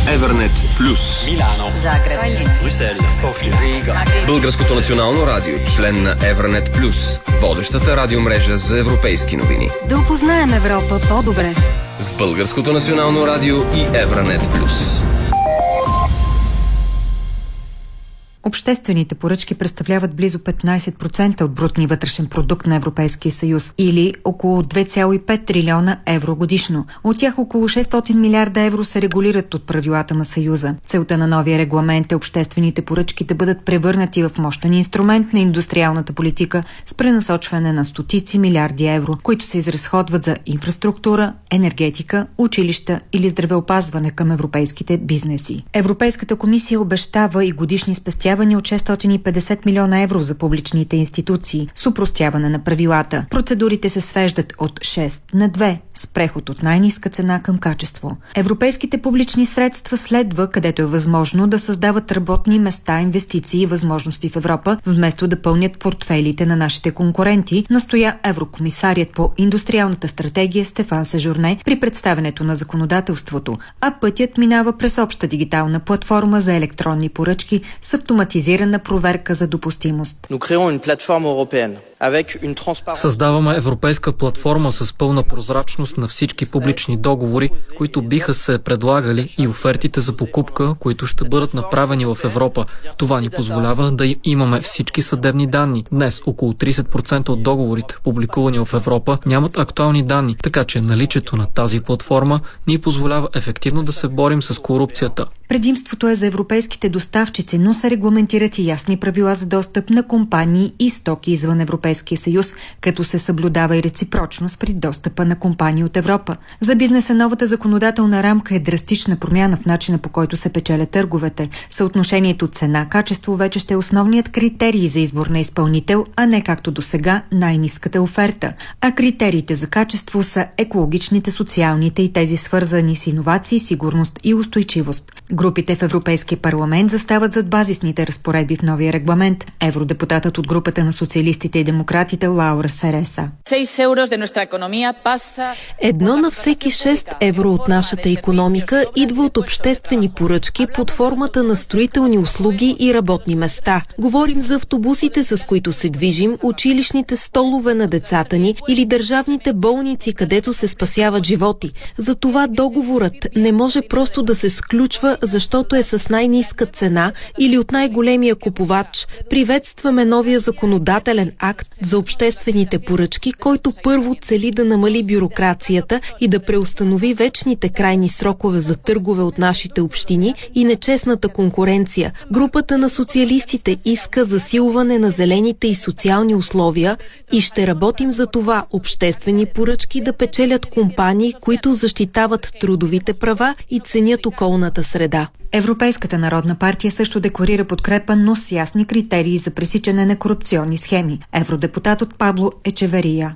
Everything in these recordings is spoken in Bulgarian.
Евернет Плюс. Милано, Загреб, Брюксел, София, Рига. Българското национално радио, член на Евернет Плюс, водещата радиомрежа за европейски новини. да опознаем Европа по-добре. С Българското национално радио и Евернет Плюс. Обществените поръчки представляват близо 15% от брутния вътрешен продукт на Европейския съюз или около 2,5 трилиона евро годишно. От тях около 600 милиарда евро се регулират от правилата на Съюза. Целта на новия регламент е обществените поръчки да бъдат превърнати в мощен инструмент на индустриалната политика с пренасочване на стотици милиарди евро, които се изразходват за инфраструктура, енергетика, училища или здравеопазване към европейските бизнеси. Европейската комисия обещава и годишни спестявания от 650 милиона евро за публичните институции с опростяване на правилата. Процедурите се свеждат от 6 на 2 с преход от най-ниска цена към качество. Европейските публични средства следва, където е възможно, да създават работни места, инвестиции и възможности в Европа, вместо да пълнят портфейлите на нашите конкуренти, настоя еврокомисарият по индустриалната стратегия Стефан Сежурне при представянето на законодателството, а пътят минава през обща дигитална платформа за електронни поръчки с автоматизирана проверка за допустимост. Създаваме европейска платформа с пълна прозрачност на всички публични договори, които биха се предлагали, и офертите за покупка, които ще бъдат направени в Европа. Това ни позволява да имаме всички съдебни данни. Днес около 30% от договорите, публикувани в Европа, нямат актуални данни, така че наличието на тази платформа ни позволява ефективно да се борим с корупцията. Предимството е за европейските доставчици, но се регламентират и ясни правила за достъп на компании и стоки извън Европейския съюз, като се съблюдава и реципрочност при достъпа на компании от Европа. За бизнеса новата законодателна рамка е драстична промяна в начина, по който се печелят търговете. Съотношението цена-качество вече ще е основният критерий за избор на изпълнител, а не както досега най-ниската оферта. А критериите за качество са екологичните, социалните и тези свързани с иновации, сигурност и устойчивост. Групите в Европейския парламент застават зад базисните разпоредби в новия регламент. Евродепутатът от групата на социалистите и демократите Лаура Сереса. 1 на всеки 6 евро от нашата икономика идва от обществени поръчки под формата на строителни услуги и работни места. Говорим за автобусите, с които се движим, училищните столове на децата ни или държавните болници, където се спасяват животи. Затова договорът не може просто да се сключва, защото е с най-ниска цена или от най-големия купувач. Приветстваме новия законодателен акт за обществените поръчки, който първо цели да намали бюрокрацията и да преустанови вечните крайни срокове за търгове от нашите общини и нечестната конкуренция. Групата на социалистите иска засилване на зелените и социални условия и ще работим за това обществени поръчки да печелят компании, които защитават трудовите права и ценят околната среда. Европейската народна партия също декларира подкрепа, но с ясни критерии за пресичане на корупционни схеми. Евродепутатът Пабло Ечеверия.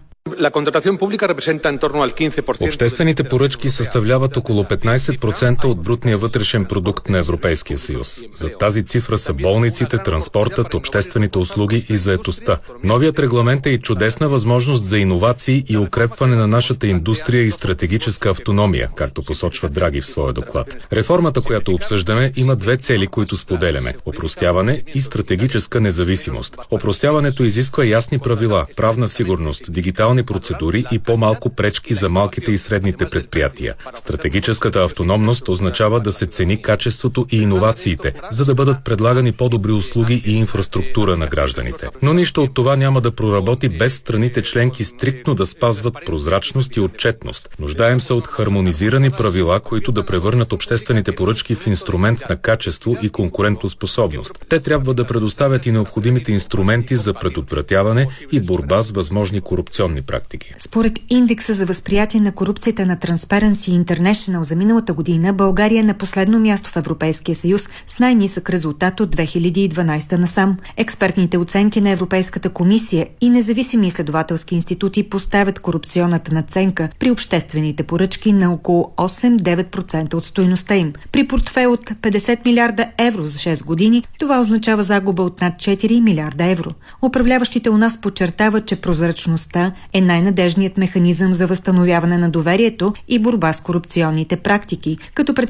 Обществените поръчки съставляват около 15% от брутния вътрешен продукт на Европейския съюз. За тази цифра са болниците, транспортът, обществените услуги и заетостта. Новият регламент е и чудесна възможност за иновации и укрепване на нашата индустрия и стратегическа автономия, както посочва Драги в своя доклад. Реформата, която обсъждаме, има две цели, които споделяме – опростяване и стратегическа независимост. Опростяването изисква ясни правила, правна сигурност, дигитални процедури и по-малко пречки за малките и средните предприятия. Стратегическата автономност означава да се цени качеството и иновациите, за да бъдат предлагани по-добри услуги и инфраструктура на гражданите. Но нищо от това няма да проработи без страните членки стриктно да спазват прозрачност и отчетност. Нуждаем се от хармонизирани правила, които да превърнат обществените поръчки в инструмент на качество и конкурентоспособност. Те трябва да предоставят и необходимите инструменти за предотвратяване и борба с възможни корупционни практики. Според индекса за възприятие на корупцията на Transparency International за миналата година, България е на последно място в Европейския съюз с най-нисък резултат от 2012 насам. Експертните оценки на Европейската комисия и независими изследователски институти поставят корупционната надценка при обществените поръчки на около 8-9% от стойността им. При портфейл от 50 милиарда евро за 6 години, това означава загуба от над 4 милиарда евро. Управляващите у нас подчертават, че прозрачността е най-надежният механизъм за възстановяване на доверието и борба с корупционните практики, като